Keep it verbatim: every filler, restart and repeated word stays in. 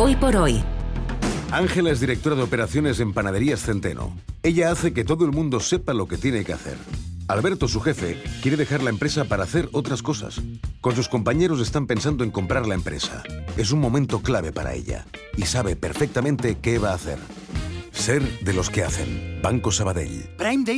Hoy por hoy. Ángela es directora de operaciones en Panaderías Centeno. Ella hace que todo el mundo sepa lo que tiene que hacer. Alberto, su jefe, quiere dejar la empresa para hacer otras cosas. Con sus compañeros están pensando en comprar la empresa. Es un momento clave para ella y sabe perfectamente qué va a hacer. Ser de los que hacen. Banco Sabadell. Prime Day